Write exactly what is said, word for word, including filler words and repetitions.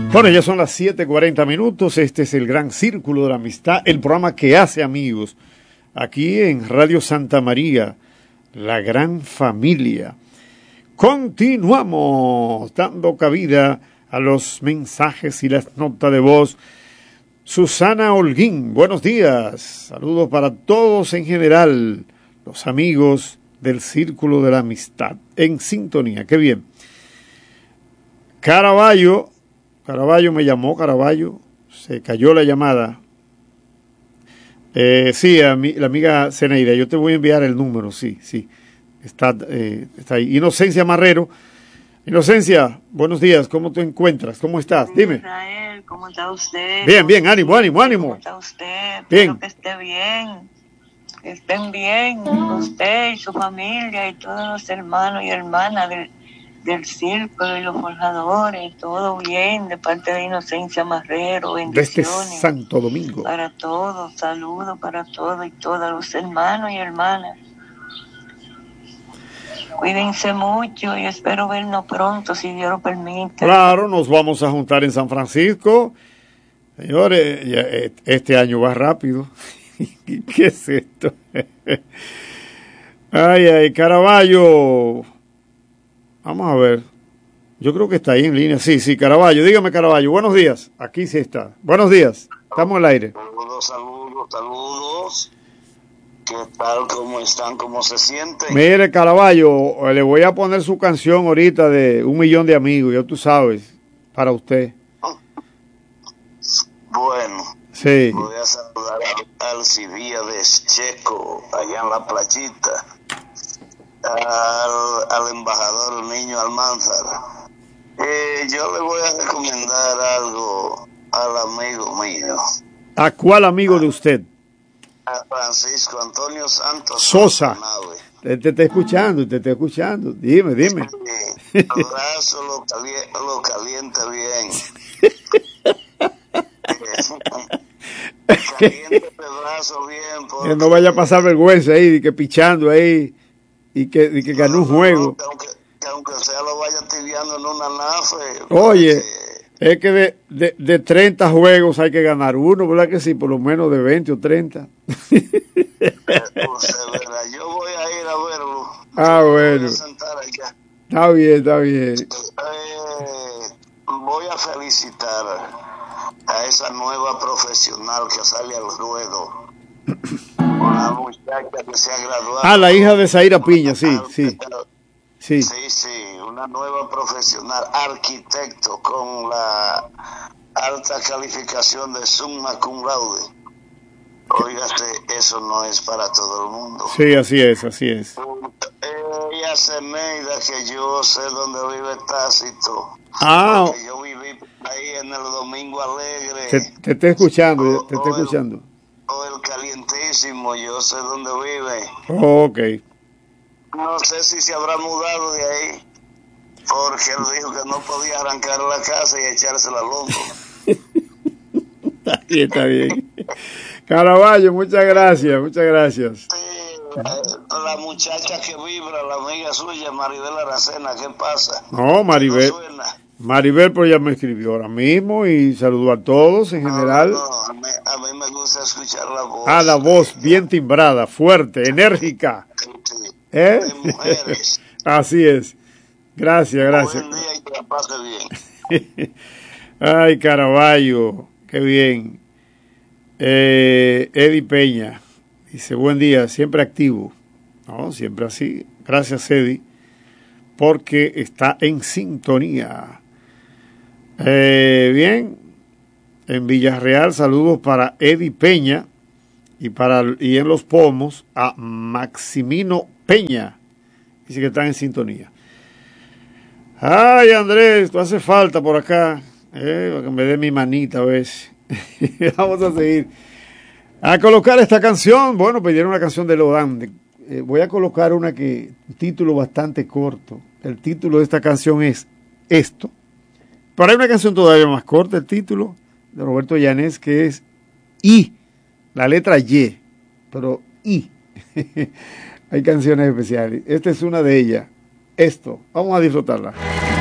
Bueno, ya son las siete cuarenta minutos. Este es el Gran Círculo de la Amistad, el programa que hace amigos aquí en Radio Santa María, la gran familia. Continuamos dando cabida a los mensajes y las notas de voz. Susana Holguín, buenos días. Saludos para todos en general, los amigos del Círculo de la Amistad, en sintonía. Qué bien. Caraballo, Caraballo me llamó, Caraballo, se cayó la llamada. Eh, sí, a mi, la amiga Zeneida, yo te voy a enviar el número, sí, sí, está, eh, está ahí. Inocencia Marrero. Inocencia, buenos días, ¿cómo te encuentras? ¿Cómo estás? Dime. Israel, ¿cómo está usted? Bien, bien, ánimo, ánimo, ánimo. ¿Cómo está usted? Bien. Espero que esté bien, que estén bien usted y su familia y todos los hermanos y hermanas del, del círculo y los forjadores, todo bien, de parte de Inocencia Marrero, bendiciones. Desde Santo Domingo. Para todos, saludos para todos y todas los hermanos y hermanas. Cuídense mucho y espero vernos pronto, si Dios lo permite. Claro, nos vamos a juntar en San Francisco. Señores, ya, este año va rápido. ¿Qué es esto? Ay, ay, Caraballo. Vamos a ver. Yo creo que está ahí en línea. Sí, sí, Caraballo. Dígame, Caraballo. Buenos días. Aquí sí está. Buenos días. Estamos al aire. Saludos, saludos, saludos. ¿Qué tal? ¿Cómo están? ¿Cómo se sienten? Mire, Caraballo, le voy a poner su canción ahorita de Un Millón de Amigos, ya tú sabes, para usted. Bueno, sí. Voy a saludar a Alcibiades Checo, allá en la playita, al, al embajador Niño Almanzar. Eh, yo le voy a recomendar algo al amigo mío. ¿A cuál amigo de usted? A Francisco Antonio Santos Sosa. Te, te está escuchando, te está escuchando. Dime, dime. Sí, el brazo lo, caliente, lo calienta bien. Caliente el brazo bien. Que no vaya a pasar vergüenza ahí, de que pichando ahí y que, de que ganó un juego. Que aunque, que aunque sea lo vaya tibiando en una nafe. Oye. Porque... Es que de, de, de treinta juegos hay que ganar uno, ¿verdad que sí? Por lo menos de veinte o treinta. Pues, yo voy a ir a verlo. Ah, yo bueno. Voy a sentar allá. Está bien, está bien. Eh, voy a felicitar a esa nueva profesional que sale al ruedo. Una muchacha que se ha graduado. Ah, la hija de Zaira Piña, sí, sí. Sí. sí, sí, una nueva profesional, arquitecto con la alta calificación de summa cum laude. Óigate, eso no es para todo el mundo. Sí, así es, así es. Ella se meida que yo sé dónde vive Tácito. Ah. Porque yo viví ahí en el Domingo Alegre. Te, te estoy escuchando, o, te estoy o escuchando. El, o el Calientísimo, yo sé dónde vive. Oh, ok. No sé si se habrá mudado de ahí, porque él dijo que no podía arrancar la casa y echarse la lomba. Está bien, está bien. Caraballo, muchas gracias, muchas gracias. Sí, la muchacha que vibra, la amiga suya, Maribel Aracena, ¿qué pasa? No, Maribel. ¿No suena? Maribel, pues ya me escribió ahora mismo y saludó a todos en general. No, no, a mí, a mí me gusta escuchar la voz. Ah, la voz bien timbrada, fuerte, enérgica. Sí, sí. ¿Eh? De mujeres. Así es. Gracias, gracias. Buen día y que la pase bien. Ay, Caraballo, qué bien. Eh, Eddie Peña dice, buen día, siempre activo. No, siempre así. Gracias, Eddie, porque está en sintonía. Eh, bien, en Villarreal, saludos para Eddie Peña y, para, y en Los Pomos a Maximino Peña. Dice que están en sintonía. Ay, Andrés, tú hace falta por acá. Eh, para que me dé mi manita a veces. Vamos a seguir. A colocar esta canción. Bueno, pidieron una canción de Lodán. Eh, voy a colocar una que, un título bastante corto. El título de esta canción es Esto. Pero hay una canción todavía más corta, el título de Roberto Llanés, que es I. La letra Y. Pero I. Hay canciones especiales. Esta es una de ellas. Esto. Vamos a disfrutarla.